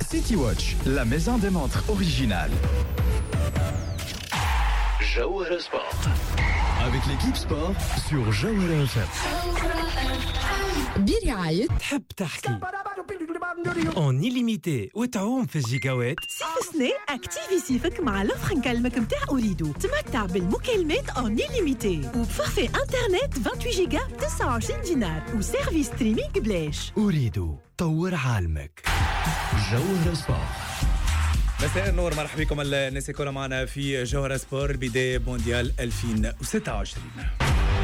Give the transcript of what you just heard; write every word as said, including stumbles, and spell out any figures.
City Watch, la maison des montres originale. Jawhara Sport. Avec l'équipe sport sur Jawhara F M. برعاية تحب تحكي اون illimité وتعوم في الجيجاوات. صيف سنة اكتيفي صيفك مع لوفر نكلمك متاع أوريدو. تمتع بالمكالمات اون illimité وبفورفي انترنت ثمانية وعشرين جيجا تسعة وعشرين دينار وسيرفيس ستريمينغ بلاش. أريد طور عالمك. Jawhara Sport. مساء النور، مرحبا بكم الناس كلها معنا في جوهرة سبور بداية مونديال ألفين وستة وعشرين.